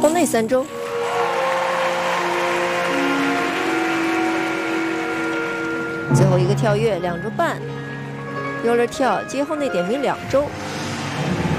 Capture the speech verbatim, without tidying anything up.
后内三周。最后一个跳跃两周半，右轮跳接后内点名两周。